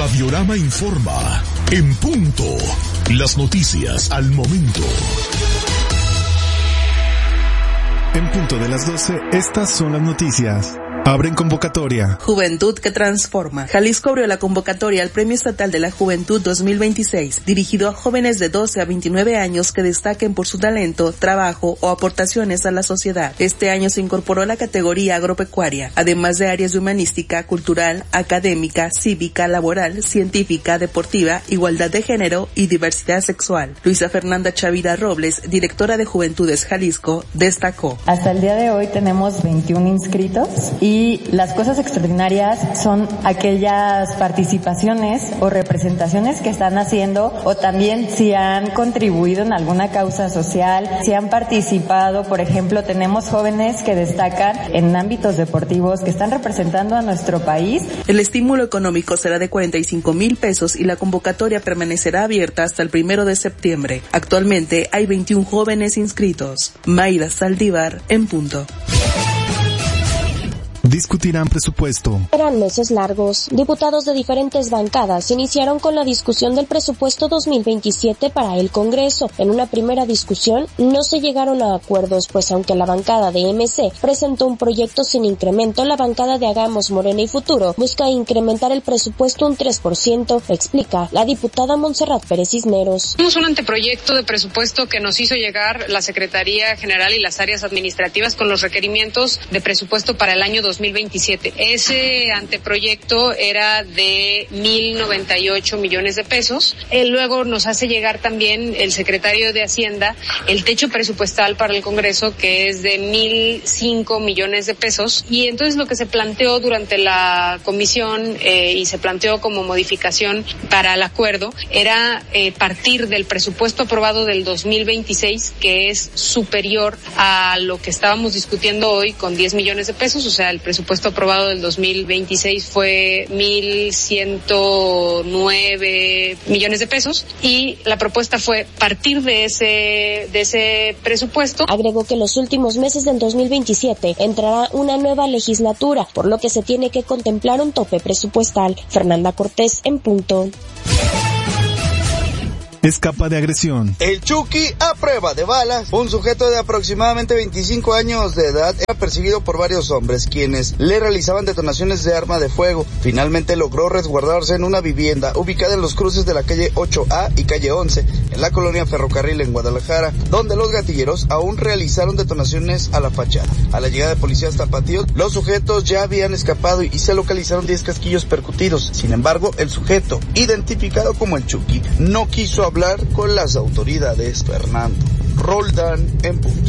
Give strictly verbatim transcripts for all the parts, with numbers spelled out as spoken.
Radiorama informa. En punto. Las noticias al momento. En punto de las doce, estas son las noticias. Abren convocatoria. Juventud que transforma. Jalisco abrió la convocatoria al Premio Estatal de la Juventud dos mil veintiséis, dirigido a jóvenes de doce a veintinueve años que destaquen por su talento, trabajo o aportaciones a la sociedad. Este año se incorporó la categoría agropecuaria, además de áreas de humanística, cultural, académica, cívica, laboral, científica, deportiva, igualdad de género y diversidad sexual. Luisa Fernanda Chavira Robles, directora de Juventudes Jalisco, destacó. Hasta el día de hoy tenemos veintiún inscritos y Y las cosas extraordinarias son aquellas participaciones o representaciones que están haciendo, o también si han contribuido en alguna causa social, si han participado. Por ejemplo, tenemos jóvenes que destacan en ámbitos deportivos, que están representando a nuestro país. El estímulo económico será de cuarenta y cinco mil pesos y la convocatoria permanecerá abierta hasta el primero de septiembre. Actualmente hay veintiún jóvenes inscritos. Mayra Saldívar, en punto. Discutirán presupuesto. Eran meses largos. Diputados de diferentes bancadas iniciaron con la discusión del presupuesto dos mil veintisiete para el Congreso. En una primera discusión no se llegaron a acuerdos, pues aunque la bancada de M C presentó un proyecto sin incremento, la bancada de Hagamos Morena y Futuro busca incrementar el presupuesto un tres por ciento, explica la diputada Montserrat Pérez Cisneros. Tenemos un anteproyecto de presupuesto que nos hizo llegar la Secretaría General y las áreas administrativas con los requerimientos de presupuesto para el año dos mil veintisiete. Ese anteproyecto era de mil noventa y ocho millones de pesos. Él luego nos hace llegar también el secretario de Hacienda el techo presupuestal para el Congreso, que es de mil cinco millones de pesos. Y entonces lo que se planteó durante la comisión eh, y se planteó como modificación para el acuerdo era eh, partir del presupuesto aprobado del dos mil veintiséis, que es superior a lo que estábamos discutiendo hoy con diez millones de pesos. O sea, el presupuesto aprobado del dos mil veintiséis fue mil ciento nueve millones de pesos y la propuesta fue partir de ese de ese presupuesto. Agregó que en los últimos meses del dos mil veintisiete entrará una nueva legislatura, por lo que se tiene que contemplar un tope presupuestal. Fernanda Cortés, en punto. Escapa de agresión. El Chucky a prueba de balas. Un sujeto de aproximadamente veinticinco años de edad era perseguido por varios hombres, quienes le realizaban detonaciones de arma de fuego. Finalmente logró resguardarse en una vivienda ubicada en los cruces de la calle ocho A y calle once, en la colonia Ferrocarril en Guadalajara, donde los gatilleros aún realizaron detonaciones a la fachada. A la llegada de policías tapatíos, los sujetos ya habían escapado y se localizaron diez casquillos percutidos. Sin embargo, el sujeto, identificado como el Chucky, no quiso hablar con las autoridades. Fernando Roldán, en punto.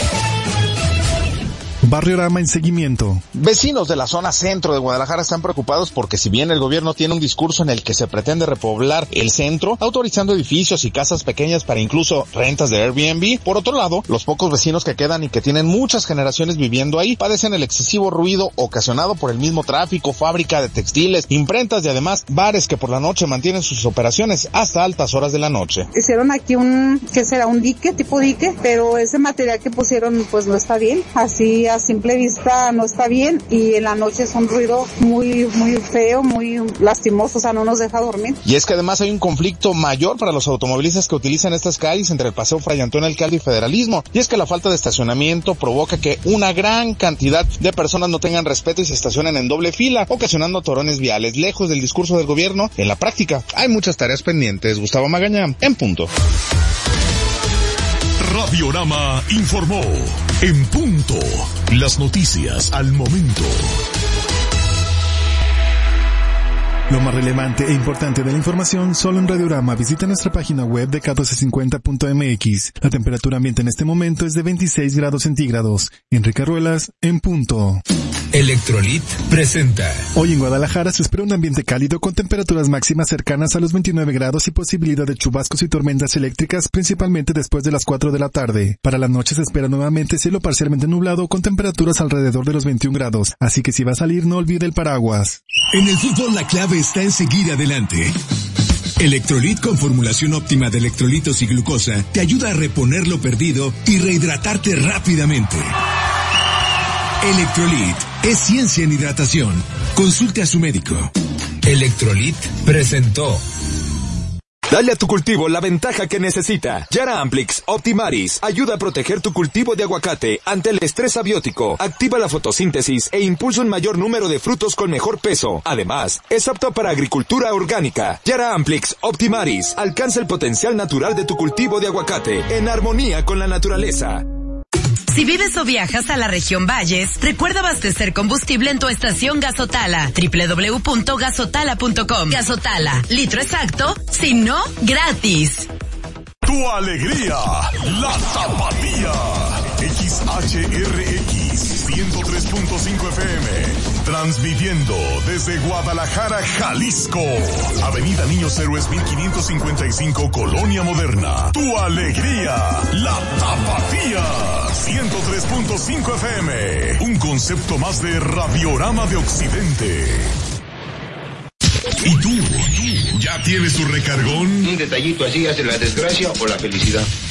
Barriorama en seguimiento. Vecinos de la zona centro de Guadalajara están preocupados porque si bien el gobierno tiene un discurso en el que se pretende repoblar el centro, autorizando edificios y casas pequeñas para incluso rentas de Airbnb, por otro lado, los pocos vecinos que quedan y que tienen muchas generaciones viviendo ahí padecen el excesivo ruido ocasionado por el mismo tráfico, fábrica de textiles, imprentas y además bares que por la noche mantienen sus operaciones hasta altas horas de la noche. Hicieron aquí un, ¿qué será? Un dique, tipo dique, pero ese material que pusieron pues no está bien, así a simple vista no está bien, y en la noche es un ruido muy muy feo, muy lastimoso, o sea, no nos deja dormir. Y es que además hay un conflicto mayor para los automovilistas que utilizan estas calles entre el Paseo Fray Antonio Alcalde y Federalismo, y es que la falta de estacionamiento provoca que una gran cantidad de personas no tengan respeto y se estacionen en doble fila, ocasionando atorones viales. Lejos del discurso del gobierno, en la práctica hay muchas tareas pendientes. Gustavo Magaña, en punto. Radiorama informó. En punto. Las noticias al momento. Lo más relevante e importante de la información solo en Radiorama. Visita nuestra página web de catorce cincuenta punto m x. La temperatura ambiente en este momento es de veintiséis grados centígrados. Enrique Ruelas, en punto. Electrolit presenta. Hoy en Guadalajara se espera un ambiente cálido con temperaturas máximas cercanas a los veintinueve grados y posibilidad de chubascos y tormentas eléctricas, principalmente después de las cuatro de la tarde. Para la noche se espera nuevamente cielo parcialmente nublado con temperaturas alrededor de los veintiún grados, así que si va a salir no olvide el paraguas. En el fútbol la clave está en seguir adelante. Electrolit con formulación óptima de electrolitos y glucosa te ayuda a reponer lo perdido y rehidratarte rápidamente. Electrolit es ciencia en hidratación. Consulte a su médico. Electrolit presentó. Dale a tu cultivo la ventaja que necesita. Yara Amplix Optimaris ayuda a proteger tu cultivo de aguacate ante el estrés abiótico, activa la fotosíntesis e impulsa un mayor número de frutos con mejor peso. Además, es apto para agricultura orgánica. Yara Amplix Optimaris alcanza el potencial natural de tu cultivo de aguacate en armonía con la naturaleza. Si vives o viajas a la región Valles, recuerda abastecer combustible en tu estación Gasotala, doble u doble u doble u punto gasotala punto com. Gasotala, litro exacto, si no, gratis. Tu alegría, la Tapatía. X H R X ciento tres punto cinco F M, transmitiendo desde Guadalajara, Jalisco. Avenida Niños Héroes mil quinientos cincuenta y cinco, Colonia Moderna. Tu alegría, la Tapatía. ciento tres punto cinco F M, un concepto más de Radiorama de Occidente. ¿Y tú? ¿Ya tienes tu recargón? Un detallito así hace la desgracia o la felicidad.